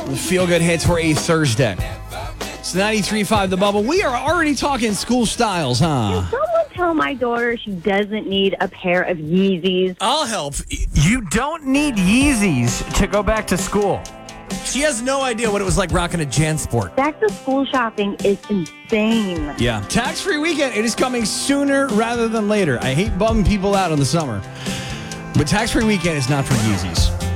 Feel-good hits for a Thursday. It's 93.5 The Bubble. We are already talking school styles, huh? Can someone tell my daughter she doesn't need a pair of Yeezys? I'll help. You don't need Yeezys to go back to school. She has no idea what it was like rocking a JanSport. Back to school shopping is insane. Yeah. Tax-free weekend, it is coming sooner rather than later. I hate bumming people out in the summer. But tax-free weekend is not for Yeezys.